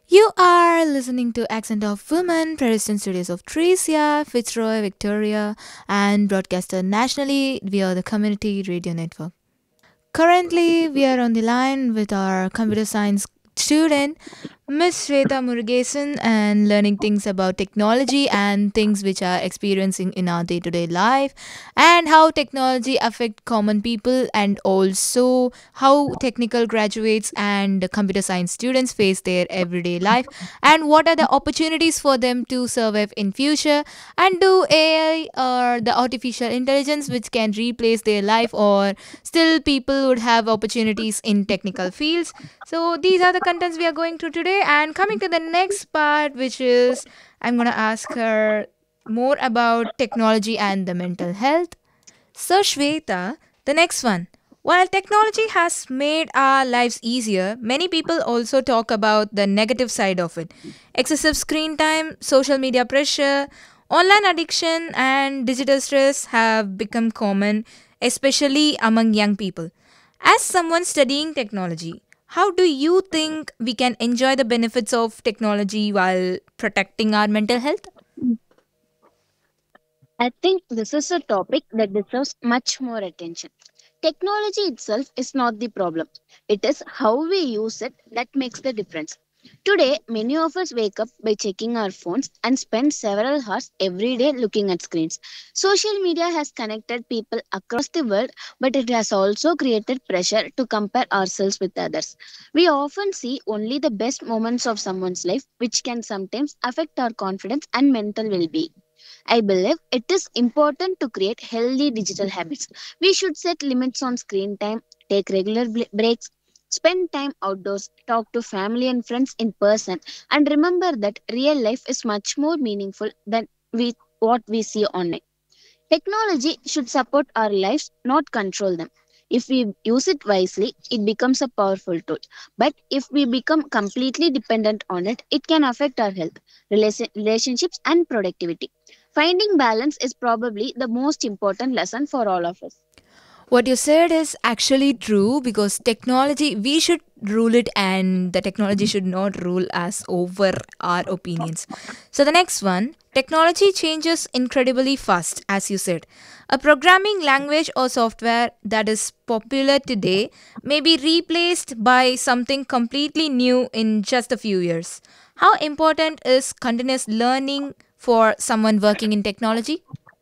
You are listening to Accent of Women, produced in studios of Tricia, Fitzroy, Victoria, and broadcaster nationally via the Community Radio Network. Currently, we are on the line with our computer science student, Miss Shweta Murugesan, and learning things about technology and things which are experiencing in our day-to-day life, and how technology affect common people, and also how technical graduates and computer science students face their everyday life, and what are the opportunities for them to survive in future, and do AI or the artificial intelligence which can replace their life, or still people would have opportunities in technical fields. So these are the contents we are going through today. And coming to the next part, which is I'm going to ask her more about technology and the mental health. So, Shweta, the next one. While technology has made our lives easier, many people also talk about the negative side of it. Excessive screen time, social media pressure, online addiction, and digital stress have become common, especially among young people. As someone studying technology, how do you think we can enjoy the benefits of technology while protecting our mental health? I think this is a topic that deserves much more attention. Technology itself is not the problem. It is how we use it that makes the difference. Today, many of us wake up by checking our phones and spend several hours every day looking at screens. Social media has connected people across the world, but it has also created pressure to compare ourselves with others. We often see only the best moments of someone's life, which can sometimes affect our confidence and mental well being. I believe it is important to create healthy digital habits. We should set limits on screen time, take regular breaks, spend time outdoors, talk to family and friends in person, and remember that real life is much more meaningful than what we see online. Technology should support our lives, not control them. If we use it wisely, it becomes a powerful tool. But if we become completely dependent on it, it can affect our health, relationships, and productivity. Finding balance is probably the most important lesson for all of us. What you said is actually true because technology, we should rule it and the technology should not rule us over our opinions. So, the next one, technology changes incredibly fast, as you said. A programming language or software that is popular today may be replaced by something completely new in just a few years. How important is continuous learning for someone working in technology?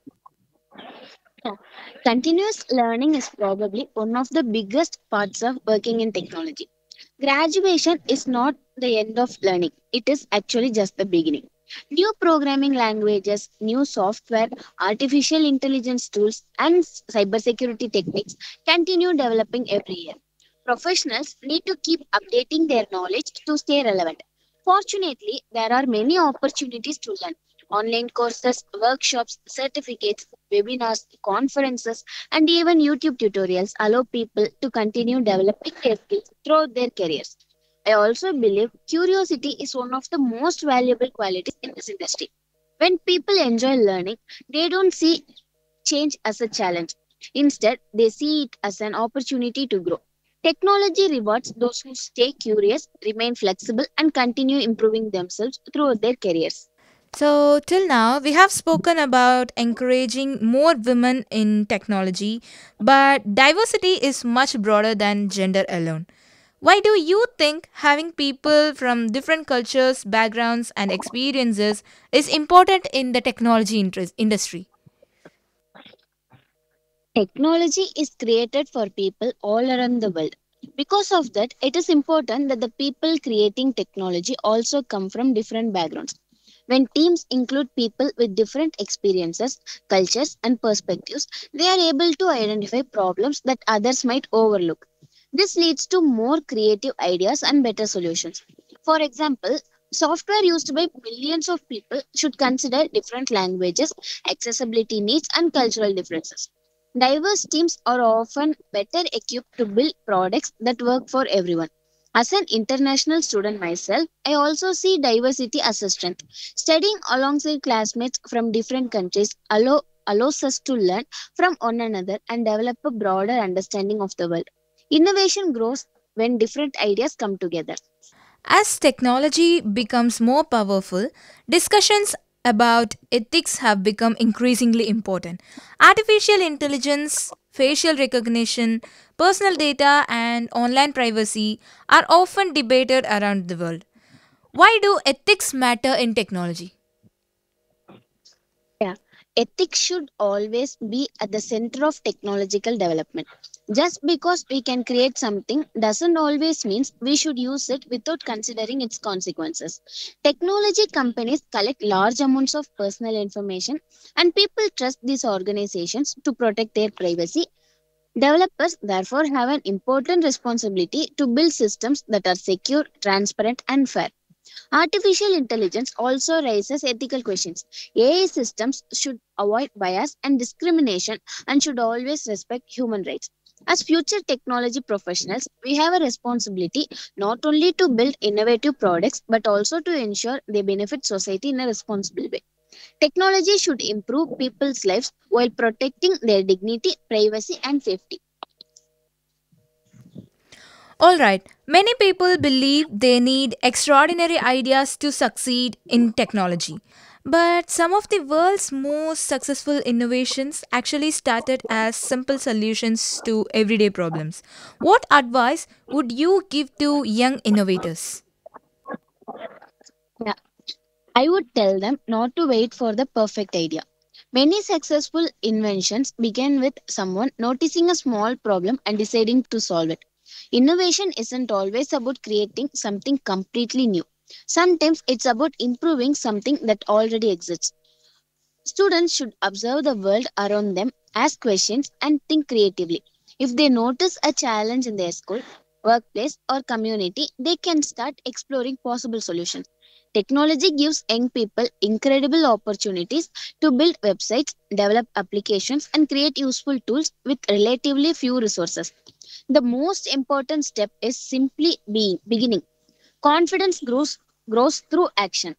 Yeah. Continuous learning is probably one of the biggest parts of working in technology. Graduation is not the end of learning, it is actually just the beginning. New programming languages, new software, artificial intelligence tools, and cybersecurity techniques continue developing every year. Professionals need to keep updating their knowledge to stay relevant. Fortunately, there are many opportunities to learn. Online courses, workshops, certificates, webinars, conferences, and even YouTube tutorials allow people to continue developing their skills throughout their careers. I also believe curiosity is one of the most valuable qualities in this industry. When people enjoy learning, they don't see change as a challenge. Instead, they see it as an opportunity to grow. Technology rewards those who stay curious, remain flexible, and continue improving themselves throughout their careers. So, till now, we have spoken about encouraging more women in technology, but diversity is much broader than gender alone. Why do you think having people from different cultures, backgrounds, and experiences is important in the technology industry? Technology is created for people all around the world. Because of that, it is important that the people creating technology also come from different backgrounds. When teams include people with different experiences, cultures, and perspectives, they are able to identify problems that others might overlook. This leads to more creative ideas and better solutions. For example, software used by millions of people should consider different languages, accessibility needs, and cultural differences. Diverse teams are often better equipped to build products that work for everyone. As an international student myself, I also see diversity as a strength. Studying alongside classmates from different countries allows us to learn from one another and develop a broader understanding of the world. Innovation grows when different ideas come together. As technology becomes more powerful, discussions about ethics have become increasingly important. Artificial intelligence, facial recognition, personal data, and online privacy are often debated around the world. Why do ethics matter in technology? Yeah, ethics should always be at the center of technological development. Just because we can create something doesn't always mean we should use it without considering its consequences. Technology companies collect large amounts of personal information, and people trust these organizations to protect their privacy. Developers therefore have an important responsibility to build systems that are secure, transparent, and fair. Artificial intelligence also raises ethical questions. AI systems should avoid bias and discrimination and should always respect human rights. As future technology professionals, we have a responsibility not only to build innovative products but also to ensure they benefit society in a responsible way. Technology should improve people's lives while protecting their dignity, privacy, and safety. Alright, many people believe they need extraordinary ideas to succeed in technology. But some of the world's most successful innovations actually started as simple solutions to everyday problems. What advice would you give to young innovators? Yeah. I would tell them not to wait for the perfect idea. Many successful inventions begin with someone noticing a small problem and deciding to solve it. Innovation isn't always about creating something completely new. Sometimes it's about improving something that already exists. Students should observe the world around them, ask questions, and think creatively. If they notice a challenge in their school, workplace, or community, they can start exploring possible solutions. Technology gives young people incredible opportunities to build websites, develop applications, and create useful tools with relatively few resources. The most important step is simply beginning. Confidence grows through action.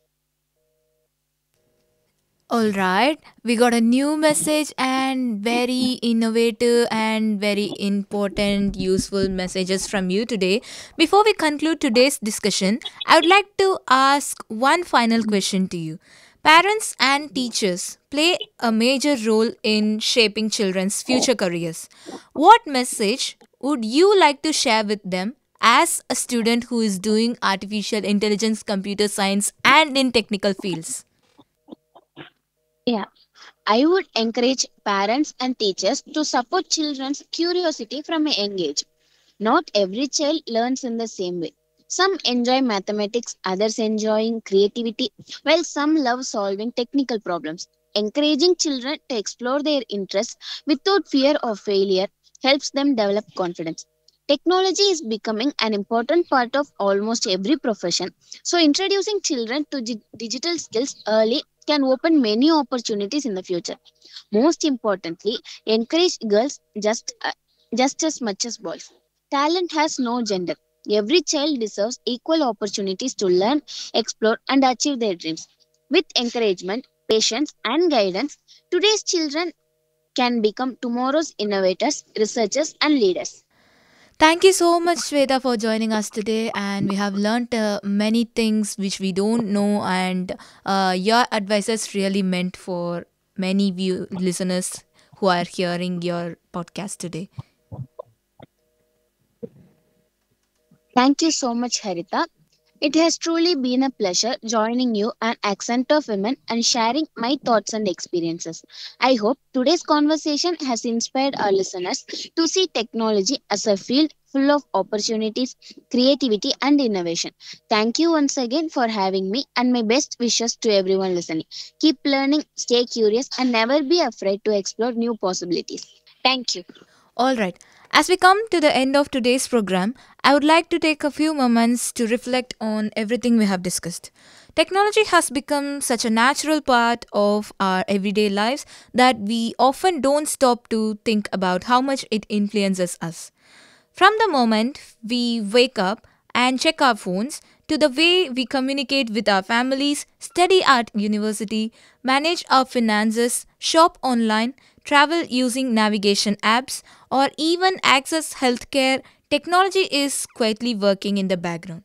All right, we got a new message and very innovative and very important, useful messages from you today. Before we conclude today's discussion, I would like to ask one final question to you. Parents and teachers play a major role in shaping children's future careers. What message would you like to share with them as a student who is doing artificial intelligence, computer science, and in technical fields? Yeah. I would encourage parents and teachers to support children's curiosity from a young age. Not every child learns in the same way. Some enjoy mathematics, others enjoying creativity, while some love solving technical problems. Encouraging children to explore their interests without fear of failure helps them develop confidence. Technology is becoming an important part of almost every profession, so introducing children to digital skills early can open many opportunities in the future. Most importantly, encourage girls just as much as boys. Talent has no gender. Every child deserves equal opportunities to learn, explore, and achieve their dreams. With encouragement, patience, and guidance, today's children can become tomorrow's innovators, researchers, and leaders. Thank you so much, Shweta, for joining us today. And we have learned many things which we don't know, and your advices really meant for many listeners who are hearing your podcast today. Thank you so much, Harita. It has truly been a pleasure joining you on Accent of Women and sharing my thoughts and experiences. I hope today's conversation has inspired our listeners to see technology as a field full of opportunities, creativity, and innovation. Thank you once again for having me, and my best wishes to everyone listening. Keep learning, stay curious, and never be afraid to explore new possibilities. Thank you. All right. As we come to the end of today's program, I would like to take a few moments to reflect on everything we have discussed. Technology has become such a natural part of our everyday lives that we often don't stop to think about how much it influences us. From the moment we wake up and check our phones to the way we communicate with our families, study at university, manage our finances, shop online, travel using navigation apps, or even access healthcare, technology is quietly working in the background.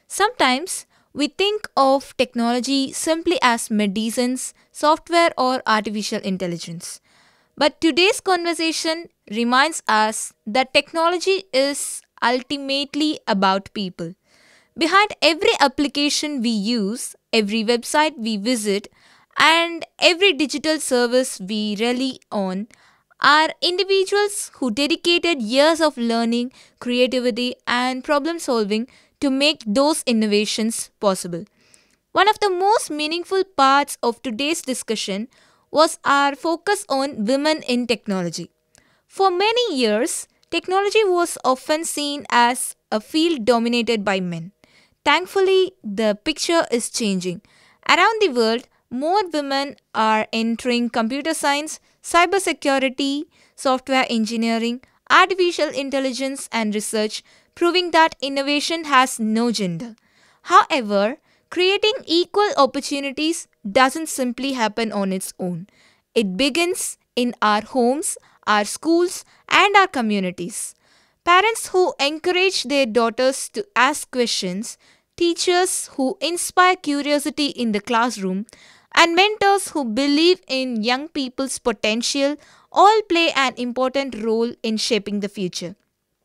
Sometimes we think of technology simply as medicines, software, or artificial intelligence. But today's conversation reminds us that technology is ultimately about people. Behind every application we use, every website we visit, and every digital service we rely on are individuals who dedicated years of learning, creativity, and problem solving to make those innovations possible. One of the most meaningful parts of today's discussion was our focus on women in technology. For many years, technology was often seen as a field dominated by men. Thankfully, the picture is changing. Around the world, more women are entering computer science, cybersecurity, software engineering, artificial intelligence, and research, proving that innovation has no gender. However, creating equal opportunities doesn't simply happen on its own. It begins in our homes, our schools, and our communities. Parents who encourage their daughters to ask questions, teachers who inspire curiosity in the classroom, and mentors who believe in young people's potential all play an important role in shaping the future.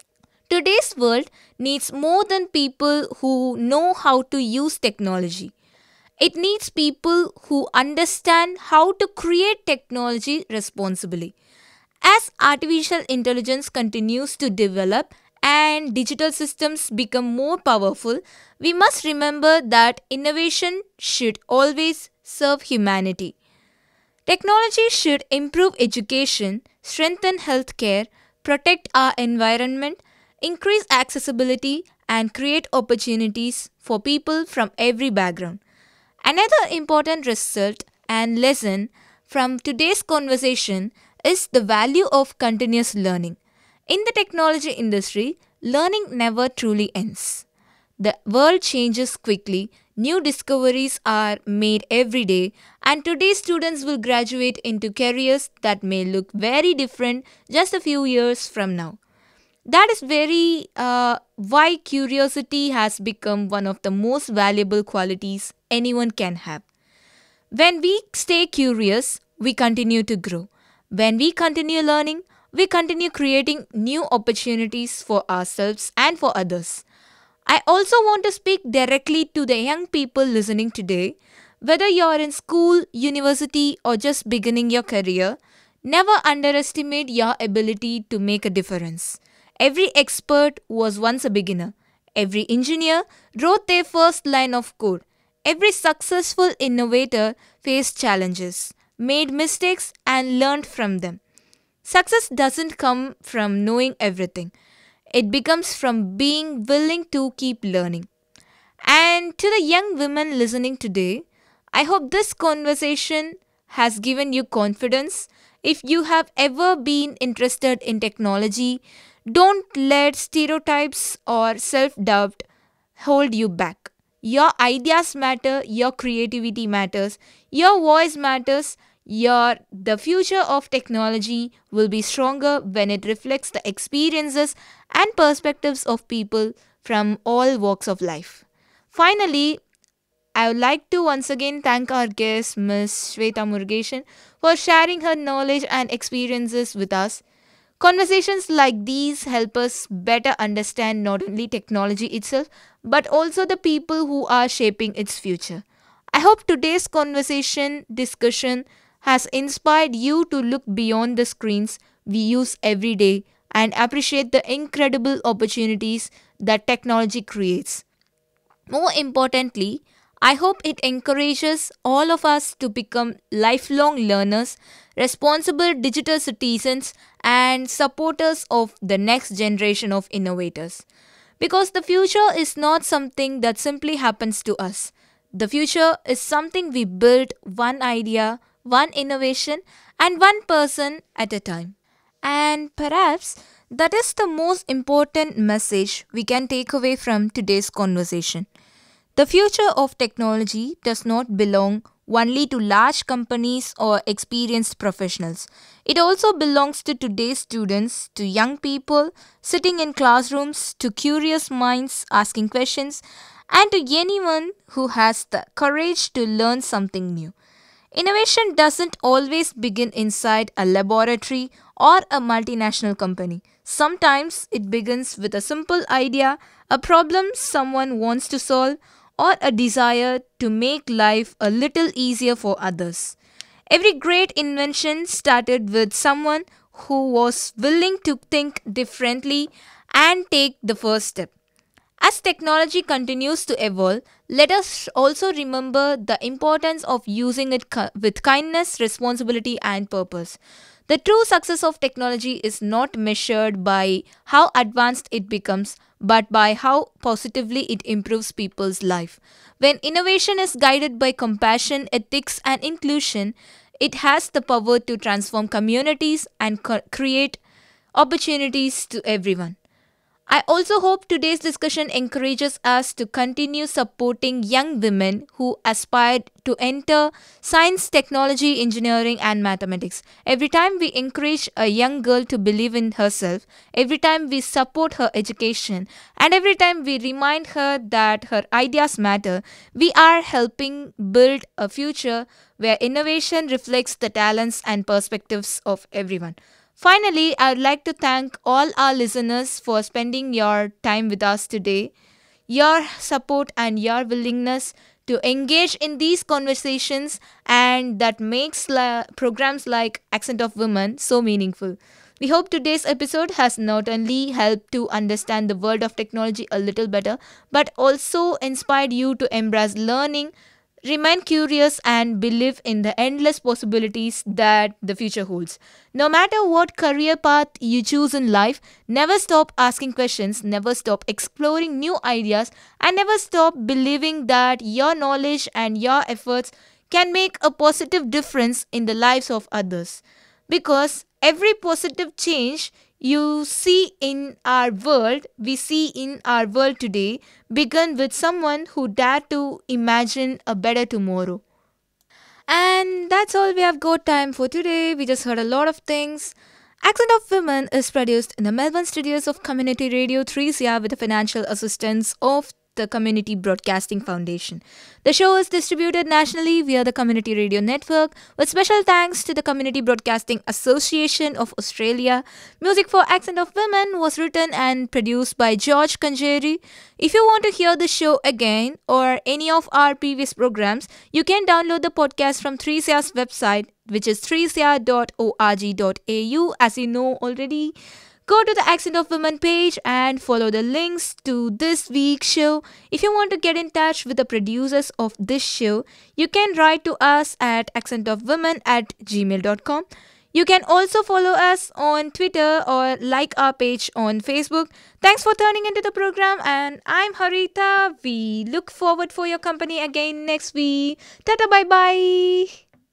Today's world needs more than people who know how to use technology. It needs people who understand how to create technology responsibly. As artificial intelligence continues to develop and digital systems become more powerful, we must remember that innovation should always serve humanity. Technology should improve education, strengthen healthcare, protect our environment, increase accessibility, and create opportunities for people from every background. Another important result and lesson from today's conversation is the value of continuous learning. In the technology industry, learning never truly ends. The world changes quickly, new discoveries are made every day, and today's students will graduate into careers that may look very different just a few years from now. That is very why curiosity has become one of the most valuable qualities anyone can have. When we stay curious, we continue to grow. When we continue learning, we continue creating new opportunities for ourselves and for others. I also want to speak directly to the young people listening today. Whether you're in school, university, or just beginning your career, never underestimate your ability to make a difference. Every expert was once a beginner. Every engineer wrote their first line of code. Every successful innovator faced challenges, made mistakes, and learned from them. Success doesn't come from knowing everything, it becomes from being willing to keep learning. And to the young women listening today, I hope this conversation has given you confidence. If you have ever been interested in technology, don't let stereotypes or self doubt hold you back. Your ideas matter, your creativity matters, your voice matters. The future of technology will be stronger when it reflects the experiences and perspectives of people from all walks of life. Finally, I would like to once again thank our guest, Ms. Shweta Murugeshan, for sharing her knowledge and experiences with us. Conversations like these help us better understand not only technology itself, but also the people who are shaping its future. I hope today's discussion has inspired you to look beyond the screens we use every day and appreciate the incredible opportunities that technology creates. More importantly, I hope it encourages all of us to become lifelong learners, responsible digital citizens, and supporters of the next generation of innovators. Because the future is not something that simply happens to us. The future is something we build one idea, one innovation, and one person at a time. And perhaps that is the most important message we can take away from today's conversation. The future of technology does not belong only to large companies or experienced professionals. It also belongs to today's students, to young people sitting in classrooms, to curious minds asking questions, and to anyone who has the courage to learn something new. Innovation doesn't always begin inside a laboratory or a multinational company. Sometimes it begins with a simple idea, a problem someone wants to solve, or a desire to make life a little easier for others. Every great invention started with someone who was willing to think differently and take the first step. As technology continues to evolve, let us also remember the importance of using it with kindness, responsibility, and purpose. The true success of technology is not measured by how advanced it becomes, but by how positively it improves people's life. When innovation is guided by compassion, ethics, and inclusion, it has the power to transform communities and create opportunities to everyone. I also hope today's discussion encourages us to continue supporting young women who aspire to enter science, technology, engineering, and mathematics. Every time we encourage a young girl to believe in herself, every time we support her education, and every time we remind her that her ideas matter, we are helping build a future where innovation reflects the talents and perspectives of everyone. Finally, I would like to thank all our listeners for spending your time with us today. Your support and your willingness to engage in these conversations and that makes programs like Accent of Women so meaningful. We hope today's episode has not only helped to understand the world of technology a little better, but also inspired you to embrace learning, remain curious, and believe in the endless possibilities that the future holds. No matter what career path you choose in life, never stop asking questions, never stop exploring new ideas, and never stop believing that your knowledge and your efforts can make a positive difference in the lives of others. Because every positive change we see in our world today, began with someone who dared to imagine a better tomorrow. And that's all we have got time for today. We just heard a lot of things. Accent of Women is produced in the Melbourne studios of Community Radio 3CR with the financial assistance of the Community Broadcasting Foundation. The show is distributed nationally via the Community Radio Network, with special thanks to the Community Broadcasting Association of Australia. Music for Accent of Women was written and produced by George Kanjeri. If you want to hear the show again or any of our previous programs, you can download the podcast from 3CR's website, which is 3cr.org.au, as you know already. Go to the Accent of Women page and follow the links to this week's show. If you want to get in touch with the producers of this show, you can write to us at accentofwomen@gmail.com. You can also follow us on Twitter or like our page on Facebook. Thanks for turning into the program, and I'm Harita. We look forward for your company again next week. Tata, bye bye.